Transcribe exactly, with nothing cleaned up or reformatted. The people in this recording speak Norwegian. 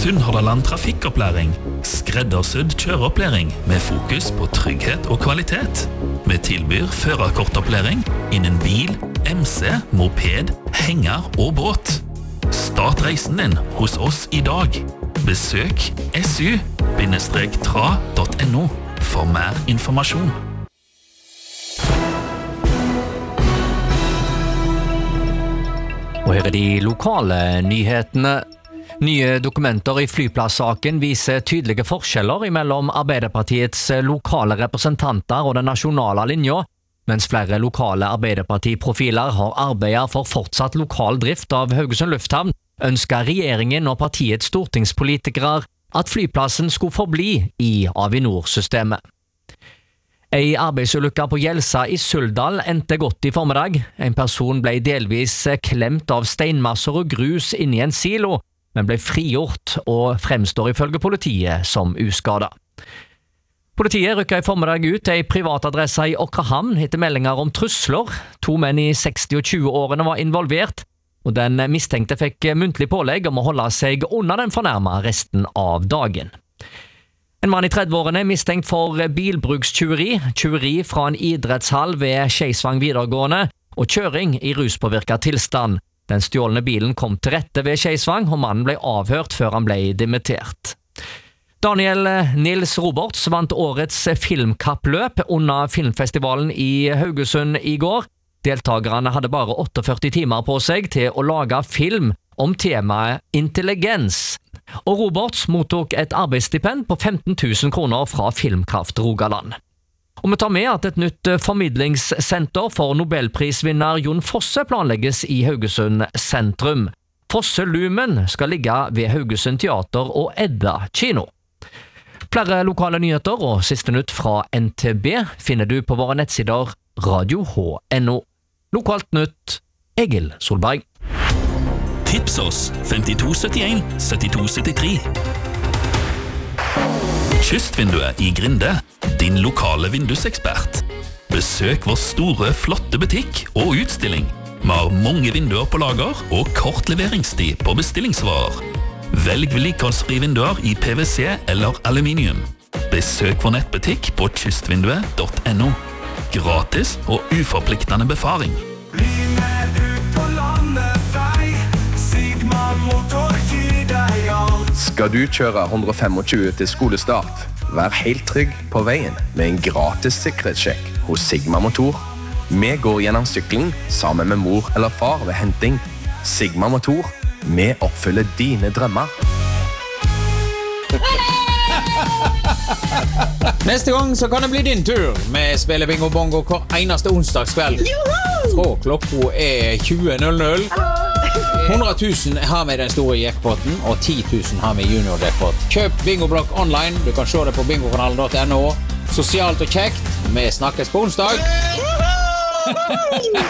Sunnhordland Trafikkopplæring, skreddersydd kjøreopplæring med fokus på trygghet og kvalitet. Vi tilbyr førerkortopplæring innen bil, M C, moped, henger og båt. Start reisen din hos oss i dag. Besøk S U tra punktum N O for mer informasjon. Og her er de lokale nyhetene. Nye dokumenter i flyplasssaken viser tydelige forskjeller mellom Arbeiderpartiets lokale representanter og den nasjonale linja, mens flere lokale Arbeiderpartiprofiler har arbeidet for fortsatt lokal drift av Haugesund lufthavn, ønsker regjeringen og partiets stortingspolitikere at flyplassen skulle forbli i Avinor-systemet. Ei arbeidsulykke på Gjelsa i Suldal endte godt i formiddag. En person ble delvis klemt av steinmasser og grus inni en silo, men ble frigjort og fremstår ifølge politiet som uskadet. Politiet rykket i formiddag ut ei privatadresse i Åkrahamn etter meldinger om trusler. To menn i seksti- og tjue-årene var involvert, og den mistenkte fikk muntlig pålegg om å holde seg unna den fornærmede resten av dagen. En mann i tredve-årene er mistenkt for bilbrukstyveri, tyveri fra en idrettshall ved Skeisvang videregående og kjøring i ruspåvirket tilstand. Den stjålne bilen kom til rette ved Skeisvang, og mannen ble avhørt før han ble dimittert. Daniel Nils Roberts vant årets filmkappløp under filmfestivalen i Haugesund i går. Deltagerne hadde bare førtiåtte timer på seg til å lage film om temaet intelligens. Og Roberts mottok et arbeidsstipend på femten tusen kroner fra Filmkraft Rogaland. Og vi tar med at et nytt formidlingssenter for Nobelprisvinner Jon Fosse planlegges i Haugesund sentrum. Fosse Lumen skal ligge ved Haugesund Teater og Edda kino. Flere lokale nyheter og siste nytt fra N T B finner du på våre nettsider radio H punktum N O. Lokalt nytt, Egil Solberg. Tips oss femtito syttien syttito syttitre. Kystvinduet i Grinde, din lokale vindusekspert. Besøk vår store, flotte butikk og utstilling. Vi har mange vinduer på lager og kort leveringstid på bestillingsvarer. Velg vedlikeholdsfrie vinduer i P V C eller aluminium. Besøk vår nettbutikk på kystvinduet punktum N O. Gratis og uforpliktende befaring. Bli med ut på landet vei, Sigmar Motor gir deg alt. Skal du kjøre one twenty-five til skolestart? Vær helt trygg på veien med en gratis sikkerhetssjekk hos Sigma Motor. Vi går gjennom sykling sammen med mor eller far ved henting. Sigma Motor, vi oppfyller dine drømmer. Neste gang så kan det bli din tur. Vi spiller bingo bongo hver eneste onsdagskveld. Fra klokka er tjue null null. hundre tusen har vi den store jackpoten, og ti tusen har vi junior jackpot. Kjøp bingoblokk online. Du kan se det på bingokanalen punktum N O. Sosialt og kjekt. Vi snakkes på onsdag.